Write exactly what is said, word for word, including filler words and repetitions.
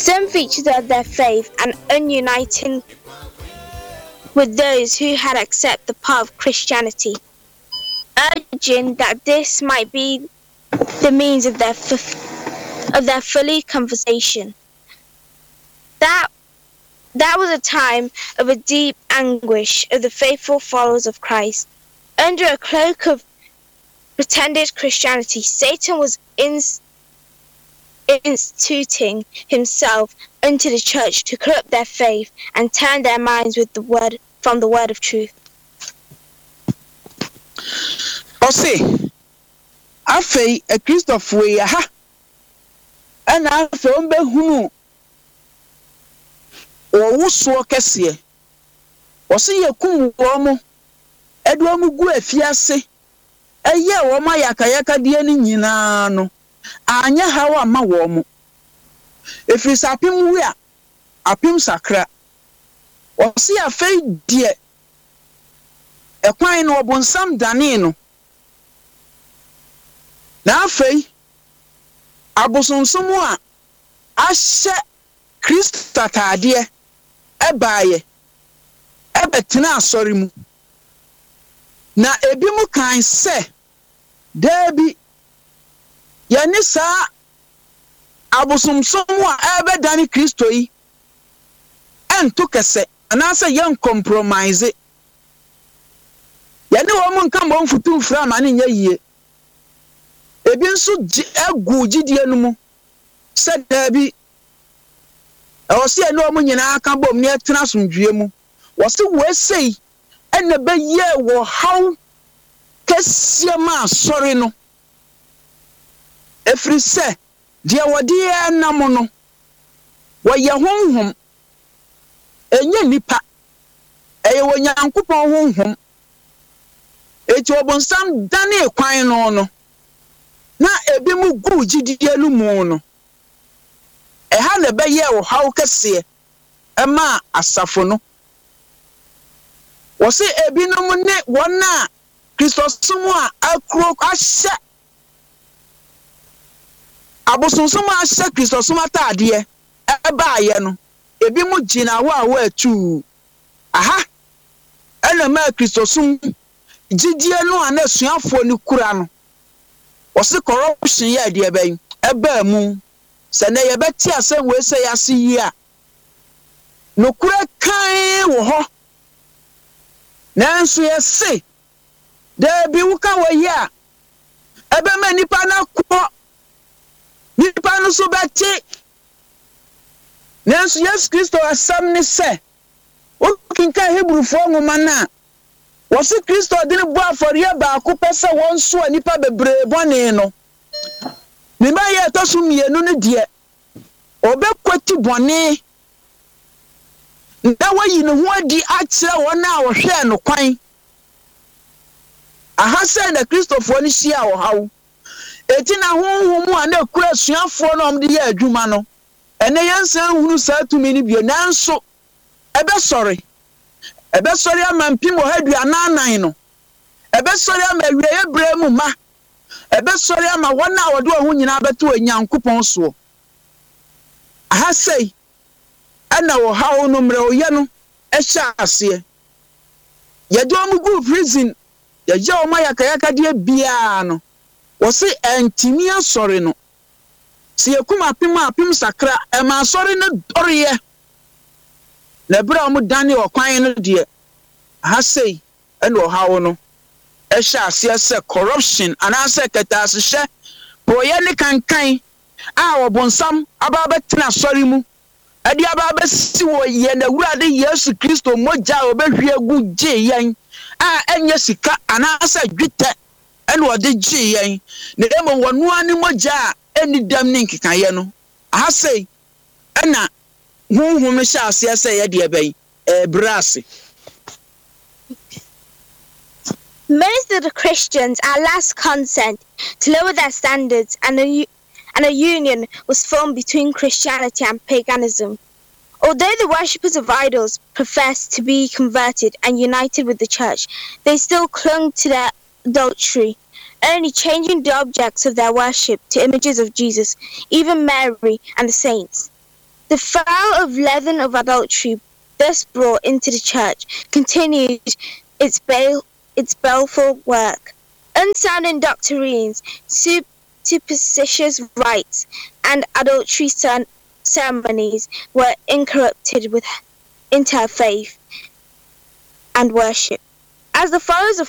Some features of their faith and ununiting with those who had accepted the path of Christianity, urging that this might be the means of their f- of their fully conversation. That that was a time of a deep anguish of the faithful followers of Christ. Under a cloak of pretended Christianity, Satan was ins- instituting himself into the church to corrupt their faith and turn their minds with the word from the word of truth. Ose, afei a Christopher ya ha, ana afei ombe hunu owuso kese. Ose ye kum wo mo, edo mu gu afiase. Eye wo ma yakayaka die ni nyina no. Anya hawa ma wo mo. Efiri sapim wi a apim sakra. Ose afei die ekwan no obonsam dane no. Na afei abosonsomo a ahye Kristo atade ebaaye ebetena asori mu. Na ebi mu kan se debi yani sa abosonsomo a ebedani Kristo yi ento kese anase yan compromise. Yani wo mu nka mo mfutu mfra ma ne nya yie. Ebi nso egu gidie no mu se debi o se ene o mu nyina aka bom ne tena somdwie mu wo se we sei ene be ye wo haw kesia ma sorry no efri se de wode ye nam no wo ye honhom enye nipa eye wo nyankopon honhom eti obonsam dane kwan no no na ebi mu gu gidie lu mu no eha na be ye wo haw kese ema asafo no wo se ebi no mu ne wona Christos sumu a akro ahye abosonsomo ahye Christos sumu atade eba aye no ebi mu gina wa wa atu aha ena ma Christos sum gidie no ana suafo ni kura no wose corruption ya de eba eba mu se na ye beti asem we se ya se yi a no kura kan wo ho nanso ye se de bi wuka wo yi a ebe ma nipa na ko nipa no so beti nanso Yesu Kristo asam ni se o kinka Hebrew fo ngoma na wose Kristo de ne bo afori ba ko pese won so nipa bebre bone no ni ba ye to so mienu ne de obekwati bone na wayi ne ho adi a kire won a wo hwe no kwan aha se na Kristofo ni hia wo hawo eti na honhom a na kura suafo no om de ye adwuma no ene yensan hunu sa tumi ni bio nanso ebe sorry ebe sorry amampim wo hadu ananan no ebe sorry ama wiye bremu ma ebe sorry ama wona wode wo nyina beto anyankopon so aha sei ana wo hawo no mre wo ye no ehya ase ye do mu gu prison ye je o ma yakayaka de bia no wo se antimi asori no se yakuma apim apim sakra e ma asori no doriye na bra mu dane okwan no de ha sei ene o hawo no ehya ase ase corruption anase katase hye boye ne kankan a obonsam aba betena asori mu ade aba besi wo ye na wurade Yesu Kristo moja obehwie gu je yen a enye sika anase dwete ene ode je yen na emo wonu ani moja eni dam ne nkikaye no ha sei ena honhom no sha ase ase ye de bai e brase. Most of the Christians at last consent to lower their standards, and a, and a union was formed between Christianity and paganism. Although the worshippers of idols professed to be converted and united with the church, they still clung to their adultery, only changing the objects of their worship to images of Jesus, even Mary and the saints. The foul of leaven of adultery thus brought into the church continued its, bale, its baleful work. Unsound doctrines, superstitious rites, and adultery ceremonies were incorrupted with, into her faith and worship. As the followers of